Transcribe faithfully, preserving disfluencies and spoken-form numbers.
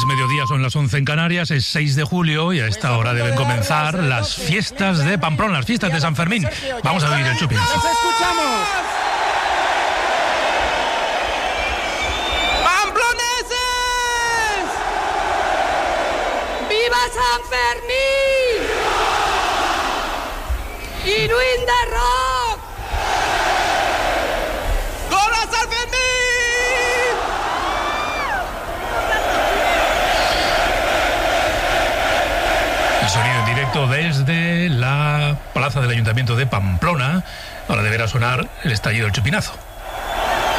mediodía, son las once en Canarias, es seis de julio y a esta hora deben comenzar las fiestas de Pamplona, las fiestas de San Fermín. Vamos a vivir el chupinazo. ¡Nos escuchamos! ¡Pamploneses! ¡Viva San Fermín! ¡Iruin de rock! ¡Gora San Fermín! El sonido en directo desde la plaza del Ayuntamiento de Pamplona. Ahora deberá sonar el estallido del chupinazo.